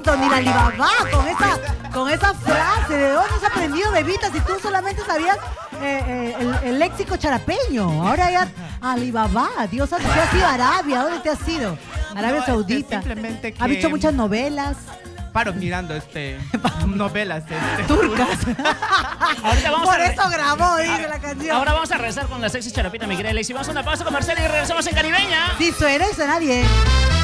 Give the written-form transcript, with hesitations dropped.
visto ni la Alibaba con esa frase. ¿De dónde has aprendido, bebita? Si tú solamente sabías el léxico charapeño. Ahora ya Alibaba. Dios santo, ¿tú has ido a Arabia? ¿Dónde te has ido? Arabia Saudita. Simplemente que... ¿Has visto muchas novelas? Paro mirando novelas turcas. Ahorita vamos Por a eso grabó, dice la canción. Ahora vamos a regresar con la sexy charapita, mi querida Lexi. Vamos a una pausa comercial y regresamos en Caribeña. Sí, suena y suena bien.